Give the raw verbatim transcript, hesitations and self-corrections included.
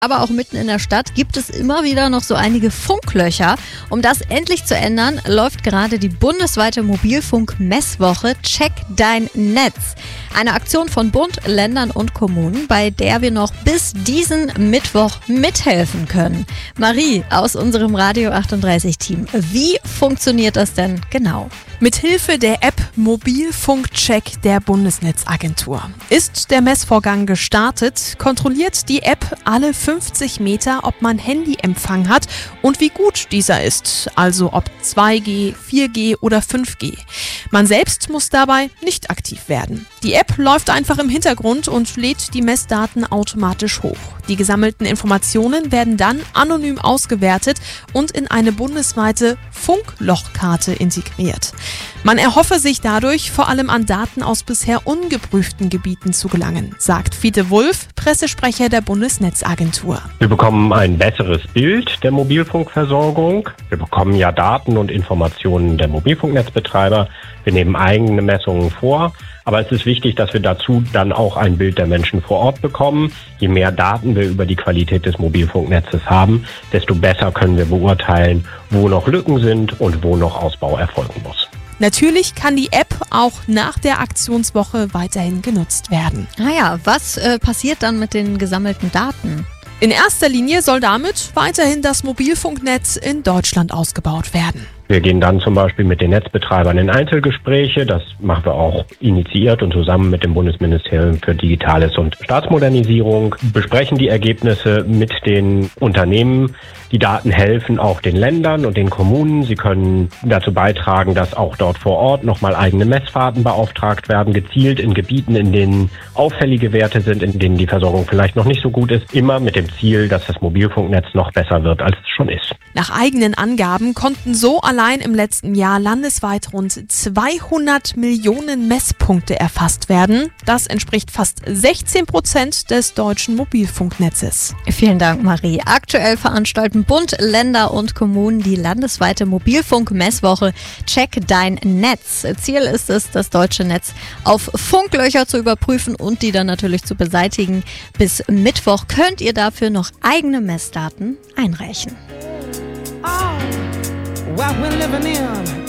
Aber auch mitten in der Stadt gibt es immer wieder noch so einige Funklöcher. Um das endlich zu ändern, läuft gerade die bundesweite Mobilfunk-Messwoche Check dein Netz. Eine Aktion von Bund, Ländern und Kommunen, bei der wir noch bis diesen Mittwoch mithelfen können. Marie aus unserem Radio achtunddreißig-Team, wie funktioniert das denn genau? Mithilfe der App Mobilfunkcheck der Bundesnetzagentur ist der Messvorgang gestartet, kontrolliert die App alle fünfzig Meter, ob man Handyempfang hat und wie gut dieser ist, also ob zwei G, vier G oder fünf G. Man selbst muss dabei nicht aktiv werden. Die App läuft einfach im Hintergrund und lädt die Messdaten automatisch hoch. Die gesammelten Informationen werden dann anonym ausgewertet und in eine bundesweite Funklochkarte integriert. Man erhoffe sich dadurch, vor allem an Daten aus bisher ungeprüften Gebieten zu gelangen, sagt Fiete Wulff, Pressesprecher der Bundesnetzagentur. Wir bekommen ein besseres Bild der Mobilfunkversorgung. Wir bekommen ja Daten und Informationen der Mobilfunknetzbetreiber. Wir nehmen eigene Messungen vor. Aber es ist wichtig, dass wir dazu dann auch ein Bild der Menschen vor Ort bekommen. Je mehr Daten wir über die Qualität des Mobilfunknetzes haben, desto besser können wir beurteilen, wo noch Lücken sind und wo noch Ausbau erfolgen muss. Natürlich kann die App auch nach der Aktionswoche weiterhin genutzt werden. Ah ja, was äh, passiert dann mit den gesammelten Daten? In erster Linie soll damit weiterhin das Mobilfunknetz in Deutschland ausgebaut werden. Wir gehen dann zum Beispiel mit den Netzbetreibern in Einzelgespräche. Das machen wir auch initiiert und zusammen mit dem Bundesministerium für Digitales und Staatsmodernisierung. Besprechen die Ergebnisse mit den Unternehmen. Die Daten helfen auch den Ländern und den Kommunen. Sie können dazu beitragen, dass auch dort vor Ort nochmal eigene Messfahrten beauftragt werden, gezielt in Gebieten, in denen auffällige Werte sind, in denen die Versorgung vielleicht noch nicht so gut ist. Immer mit dem Ziel, dass das Mobilfunknetz noch besser wird, als es schon ist. Nach eigenen Angaben konnten so allein im letzten Jahr landesweit rund zweihundert Millionen Messpunkte erfasst werden. Das entspricht fast sechzehn Prozent des deutschen Mobilfunknetzes. Vielen Dank, Marie. Aktuell veranstalten Bund, Länder und Kommunen die landesweite Mobilfunk-Messwoche Check dein Netz. Ziel ist es, das deutsche Netz auf Funklöcher zu überprüfen und die dann natürlich zu beseitigen. Bis Mittwoch könnt ihr dafür noch eigene Messdaten einreichen. Oh, what we're living in.